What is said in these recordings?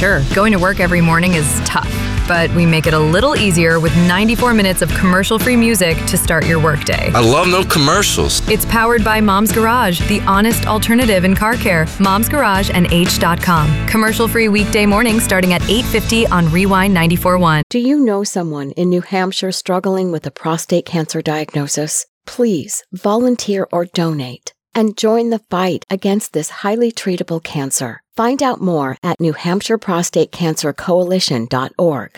Sure, going to work every morning is tough, but we make it a little easier with 94 minutes of commercial-free music to start your workday. I love no commercials. It's powered by Mom's Garage, the honest alternative in car care. Mom's Garage and H.com. Commercial-free weekday mornings starting at 8:50 on Rewind 94.1. Do you know someone in New Hampshire struggling with a prostate cancer diagnosis? Please volunteer or donate and join the fight against this highly treatable cancer. Find out more at NewHampshireProstateCancerCoalition.org.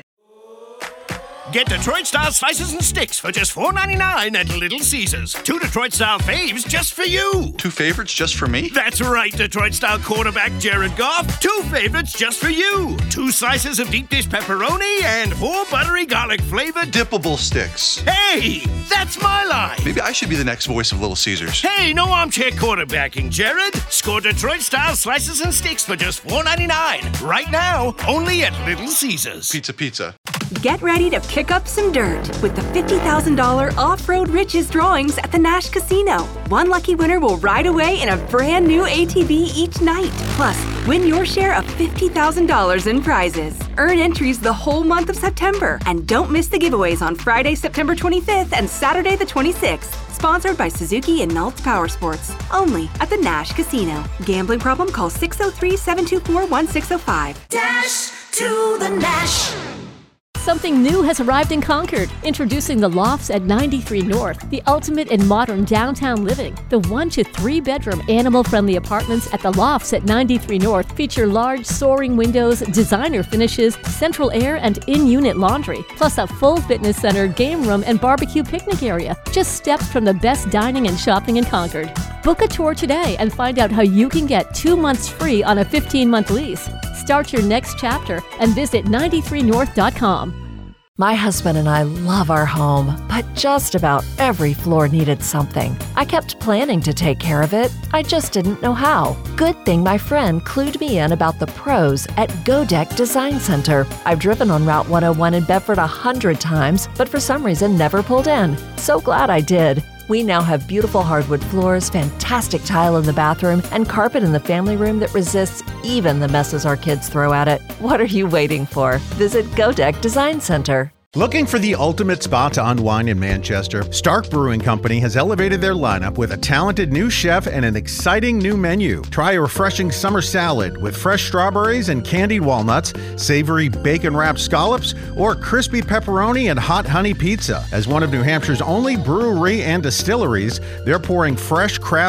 Get Detroit-style slices and sticks for just $4.99 at Little Caesars. 2 Detroit-style faves just for you. 2 favorites just for me? That's right, Detroit-style quarterback Jared Goff. 2 favorites just for you. 2 slices of deep dish pepperoni and 4 buttery garlic-flavored dippable sticks. Hey, that's my line. Maybe I should be the next voice of Little Caesars. Hey, no armchair quarterbacking, Jared. Score Detroit-style slices and sticks for just $4.99. Right now, only at Little Caesars. Pizza. Get ready to kick up some dirt with the $50,000 Off-Road Riches drawings at the Nash Casino. One lucky winner will ride away in a brand new ATV each night. Plus, win your share of $50,000 in prizes. Earn entries the whole month of September. And don't miss the giveaways on Friday, September 25th and Saturday the 26th. Sponsored by Suzuki and Naltz Power Sports. Only at the Nash Casino. Gambling problem? Call 603-724-1605. Dash to the Nash. Something new has arrived in Concord. Introducing the Lofts at 93 North, the ultimate in modern downtown living. The 1 to 3 bedroom animal-friendly apartments at the Lofts at 93 North feature large soaring windows, designer finishes, central air, and in-unit laundry, plus a full fitness center, game room, and barbecue picnic area. Just steps from the best dining and shopping in Concord. Book a tour today and find out how you can get 2 months free on a 15-month lease. Start your next chapter and visit 93north.com. My husband and I love our home, but just about every floor needed something. I kept planning to take care of it. I just didn't know how. Good thing my friend clued me in about the pros at Godeck Design Center. I've driven on Route 101 in Bedford 100 times, but for some reason never pulled in. So glad I did. We now have beautiful hardwood floors, fantastic tile in the bathroom, and carpet in the family room that resists even the messes our kids throw at it. What are you waiting for? Visit Godeck Design Center. Looking for the ultimate spot to unwind in Manchester? Stark Brewing Company has elevated their lineup with a talented new chef and an exciting new menu. Try a refreshing summer salad with fresh strawberries and candied walnuts, savory bacon-wrapped scallops, or crispy pepperoni and hot honey pizza. As one of New Hampshire's only brewery and distilleries, they're pouring fresh craft